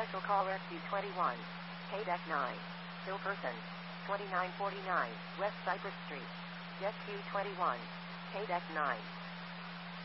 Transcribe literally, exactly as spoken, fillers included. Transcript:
Special caller Q twenty-one. K deck nine. Still person. twenty-nine forty-nine, West Cypress Street. Jet Q twenty-one. K deck nine.